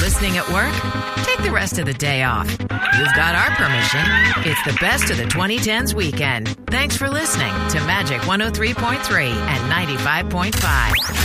listening at work? Take the rest of the day off. You've got our permission. It's the best of the 2010s weekend. Thanks for listening to Magic 103.3 and 95.5.